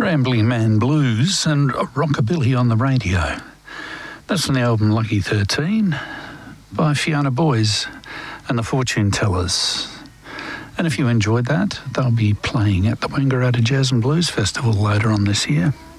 Rambling Man Blues and Rockabilly on the radio. That's from the album Lucky 13 by Fiona Boys and the Fortune Tellers. And if you enjoyed that, they'll be playing at the Wangaratta Jazz and Blues Festival later on this year.